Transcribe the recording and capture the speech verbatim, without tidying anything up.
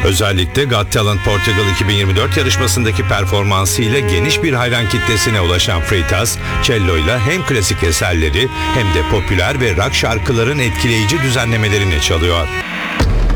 Özellikle Got Talent Portugal iki bin yirmi dört yarışmasındaki performansıyla geniş bir hayran kitlesine ulaşan Freitas, cello'yla hem klasik eserleri hem de popüler ve rock şarkıların etkileyici düzenlemelerini çalıyor.